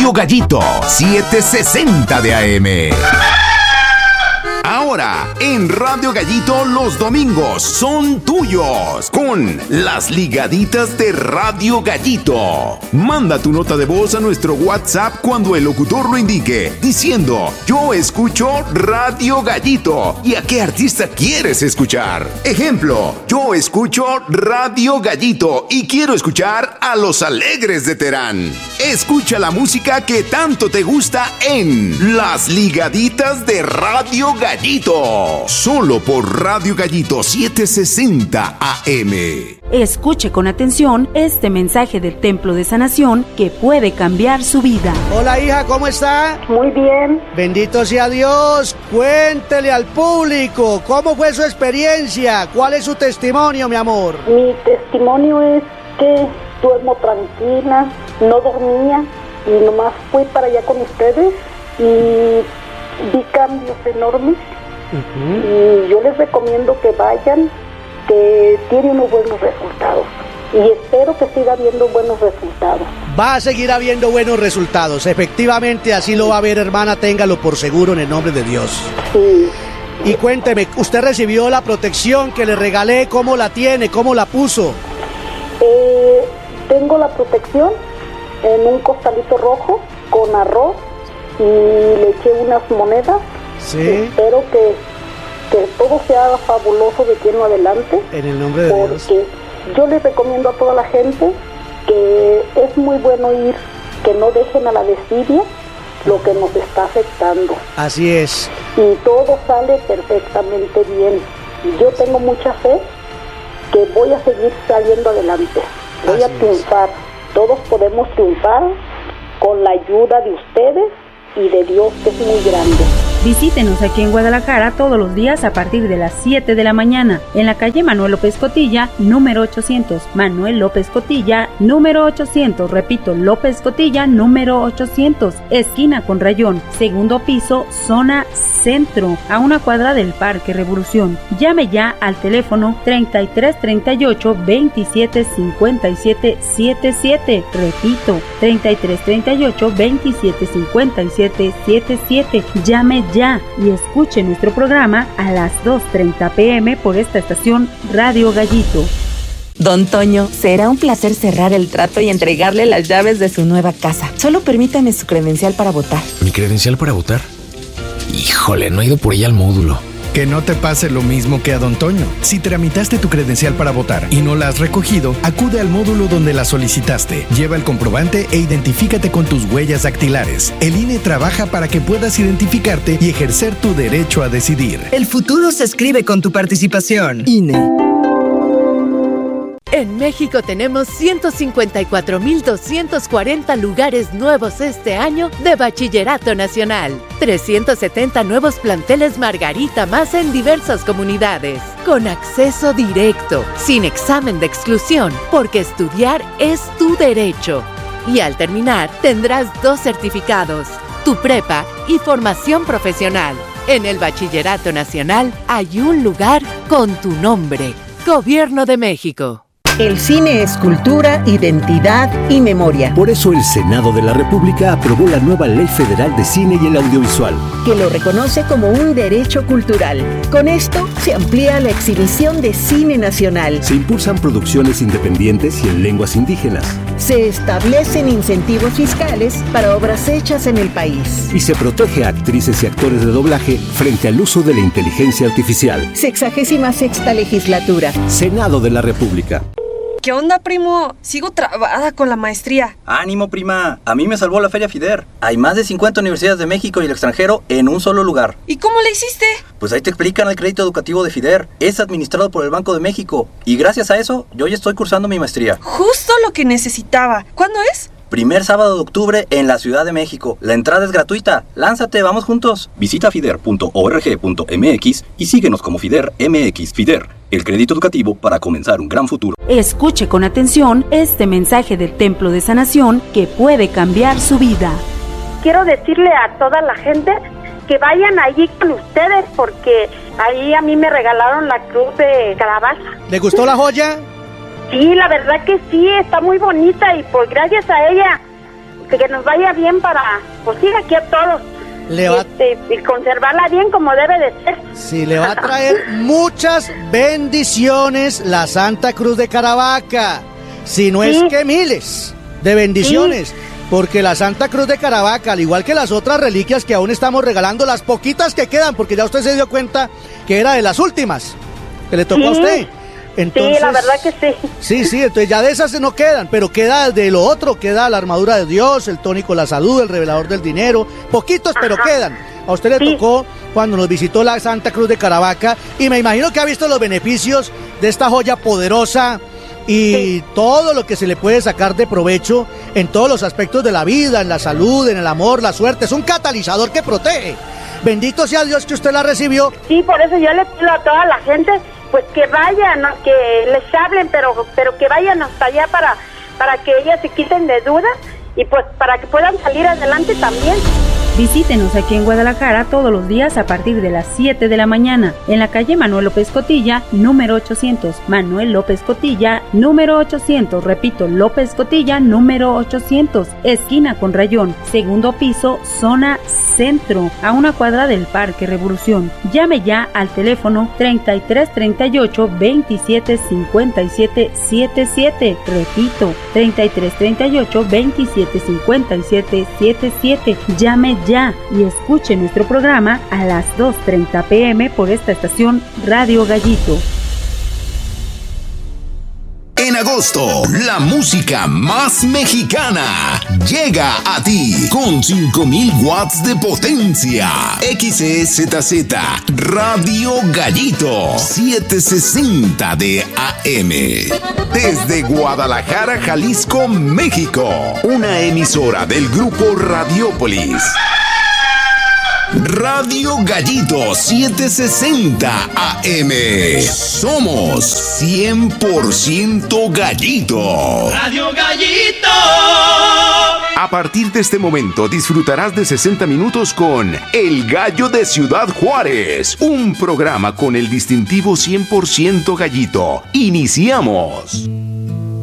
Radio Gallito 760 de AM. Ahora, en Radio Gallito los domingos son tuyos con las ligaditas de Radio Gallito. Manda tu nota de voz a nuestro WhatsApp cuando el locutor lo indique, diciendo: yo escucho Radio Gallito y a qué artista quieres escuchar. Ejemplo: yo escucho Radio Gallito y quiero escuchar a Los Alegres de Terán. Escucha la música que tanto te gusta en las ligaditas de Radio Gallito, solo por Radio Gallito 760 AM. Escuche con atención este mensaje del Templo de Sanación que puede cambiar su vida. Hola, hija, ¿cómo está? Muy bien. Bendito sea Dios. Cuéntele al público cómo fue su experiencia. ¿Cuál es su testimonio, mi amor? Mi testimonio es que duermo tranquila, no dormía y nomás fui para allá con ustedes y vi cambios enormes. Y yo les recomiendo que vayan, que tiene unos buenos resultados y espero que siga habiendo buenos resultados. Va a seguir habiendo buenos resultados, efectivamente así lo va a ver, hermana, téngalo por seguro en el nombre de Dios. Sí. Y cuénteme, ¿usted recibió la protección que le regalé? ¿Cómo la tiene? ¿Cómo la puso? Tengo la protección en un costalito rojo con arroz y le eché unas monedas. Sí. Espero que todo sea fabuloso de aquí en adelante. En el nombre de Dios. Porque yo les recomiendo a toda la gente que es muy bueno ir, que no dejen a la desidia lo que nos está afectando. Así es. Y todo sale perfectamente bien. Yo tengo mucha fe que voy a seguir saliendo adelante. Voy a triunfar. Todos podemos triunfar con la ayuda de ustedes y de Dios, que es muy grande. Visítenos aquí en Guadalajara todos los días a partir de las 7 de la mañana en la calle Manuel López Cotilla, número 800. Manuel López Cotilla, número 800. Repito, López Cotilla, número 800. Esquina con Rayón, segundo piso, zona centro, a una cuadra del Parque Revolución. Llame ya al teléfono 3338 27 57 77. Repito, 3338 27 57 77. Llame ya y escuche nuestro programa a las 2:30 p.m. por esta estación Radio Gallito. Don Toño, será un placer cerrar el trato y entregarle las llaves de su nueva casa. Solo permítame su credencial para votar. ¿Mi credencial para votar? Híjole, no he ido por ella al módulo. Que no te pase lo mismo que a Don Toño. Si tramitaste tu credencial para votar y no la has recogido, acude al módulo donde la solicitaste. Lleva el comprobante e identifícate con tus huellas dactilares. El INE trabaja para que puedas identificarte y ejercer tu derecho a decidir. El futuro se escribe con tu participación. INE. En México tenemos 154,240 lugares nuevos este año de Bachillerato Nacional. 370 nuevos planteles Margarita más en diversas comunidades. Con acceso directo, sin examen de exclusión, porque estudiar es tu derecho. Y al terminar, tendrás 2 certificados, tu prepa y formación profesional. En el Bachillerato Nacional hay un lugar con tu nombre. Gobierno de México. El cine es cultura, identidad y memoria. Por eso el Senado de la República aprobó la nueva Ley Federal de Cine y el Audiovisual, que lo reconoce como un derecho cultural. Con esto se amplía la exhibición de cine nacional. Se impulsan producciones independientes y en lenguas indígenas. Se establecen incentivos fiscales para obras hechas en el país. Y se protege a actrices y actores de doblaje frente al uso de la inteligencia artificial. 66ª legislatura. Senado de la República. ¿Qué onda, primo? Sigo trabada con la maestría. ¡Ánimo, prima! A mí me salvó la Feria FIDER. Hay más de 50 universidades de México y el extranjero en un solo lugar. ¿Y cómo le hiciste? Pues ahí te explican el crédito educativo de FIDER. Es administrado por el Banco de México. Y gracias a eso, yo ya estoy cursando mi maestría. Justo lo que necesitaba. ¿Cuándo es? Primer sábado de octubre en la Ciudad de México. La entrada es gratuita. ¡Lánzate, vamos juntos! Visita fider.org.mx y síguenos como FIDER MX. FIDER, el crédito educativo para comenzar un gran futuro. Escuche con atención este mensaje del Templo de Sanación que puede cambiar su vida. Quiero decirle a toda la gente que vayan allí con ustedes, porque ahí a mí me regalaron la cruz de calabaza. ¿Le gustó la joya? Sí, la verdad que sí, está muy bonita y pues gracias a ella que nos vaya bien para, pues sí, aquí a todos. Y conservarla bien como debe de ser. Sí, le va a traer muchas bendiciones la Santa Cruz de Caravaca. Si no es que miles de bendiciones. Porque la Santa Cruz de Caravaca, al igual que las otras reliquias que aún estamos regalando, las poquitas que quedan, porque ya usted se dio cuenta que era de las últimas que le tocó a usted. Entonces, sí, la verdad que sí. Sí, entonces ya de esas no quedan, pero queda de lo otro, queda la armadura de Dios, el tónico de la salud, el revelador del dinero, poquitos pero quedan. A usted le tocó cuando nos visitó la Santa Cruz de Caravaca y me imagino que ha visto los beneficios de esta joya poderosa y todo lo que se le puede sacar de provecho en todos los aspectos de la vida, en la salud, en el amor, la suerte. Es un catalizador que protege. Bendito sea Dios que usted la recibió. Sí, por eso yo le pido a toda la gente pues que vayan, ¿no? Que les hablen, pero que vayan hasta allá para que ellas se quiten de dudas y pues para que puedan salir adelante también. Visítenos aquí en Guadalajara todos los días a partir de las 7 de la mañana en la calle Manuel López Cotilla, número 800. Manuel López Cotilla, número 800. Repito, López Cotilla, número 800. Esquina con Rayón, segundo piso, zona centro, a una cuadra del Parque Revolución. Llame ya al teléfono 3338 27 57 77. Repito, 3338 27 57 77. Llame ya y escuche nuestro programa a las 2:30 p.m. por esta estación Radio Gallito. En agosto, la música más mexicana llega a ti con 5000 watts de potencia. XEZZ Radio Gallito 760 de AM. Desde Guadalajara, Jalisco, México. Una emisora del grupo Radiopolis. Radio Gallito 760 AM. Somos 100% Gallito. Radio Gallito. A partir de este momento disfrutarás de 60 minutos con El Gallo de Ciudad Juárez, un programa con el distintivo 100% Gallito. Iniciamos.